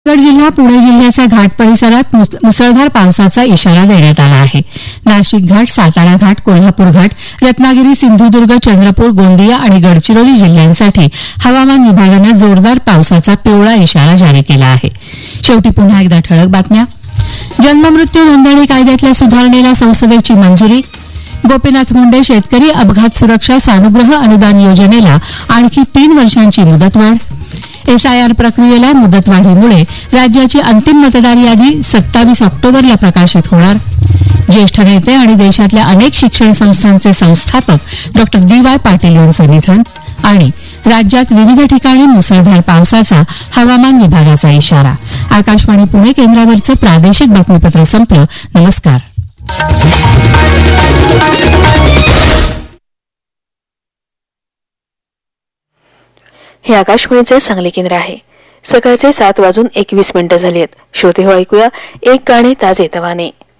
रायगड जिल्हा पुणे जिल्ह्याच्या घाट परिसरात मुसळधार पावसाचा इशारा देण्यात आला आहे. नाशिक घाट, सातारा घाट, कोल्हापूर घाट, रत्नागिरी, सिंधुदुर्ग, चंद्रपूर, गोंदिया आणि गडचिरोली जिल्ह्यांसाठी हवामान विभागानं जोरदार पावसाचा पिवळा इशारा जारी केला आहे. शेवटी पुन्हा एकदा ठळक बातम्या. जन्ममृत्यू नोंदणी कायद्यातल्या सुधारणेला संसदेची मंजुरी. गोपीनाथ मुंडे शेतकरी अपघात सुरक्षा सानुग्रह अनुदान योजनेला आणखी 3 वर्षांची मुदतवाढ. एसआयआर प्रक्रियेला मुदतवाढीमुळे राज्याची अंतिम मतदार यादी 27 ऑक्टोबरला प्रकाशित होणार. ज्येष्ठ नेते आणि देशातल्या अनेक शिक्षण संस्थांचे संस्थापक डॉ. डी.वाय. पाटील यांचं निधन. आणि राज्यात विविध ठिकाणी मुसळधार पावसाचा हवामान विभागाचा इशारा. आकाशवाणी पुणे केंद्रावरचं प्रादेशिक बातमीपत्र संपलं. नमस्कार. हे आकाशवाणीचे सांगली केंद्र आहे. सकाळचे 7:21 झाले आहेत. श्रोते हो, ऐकूया एक गाणे ताजे तवाने.